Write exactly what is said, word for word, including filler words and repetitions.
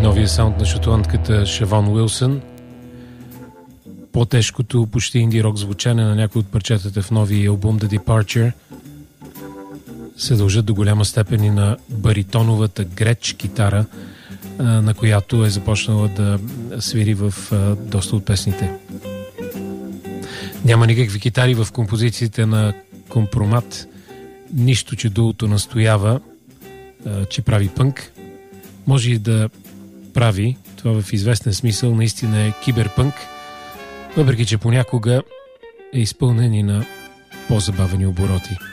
Новия саунд на шотландката Шавон Уилсън. По-тежкото, почти инди-рок звучане на някои от парчетата в новия албум The Departure се дължат до голяма степен и на баритоновата греч китара, на която е започнала да свири в доста от песните. Няма никакви китари в композициите на Компромат, нищо, че дуото настоява, че прави пънк. Може и да прави, това в известен смисъл наистина е киберпънк, въпреки че понякога е изпълнен и на по-забавени обороти.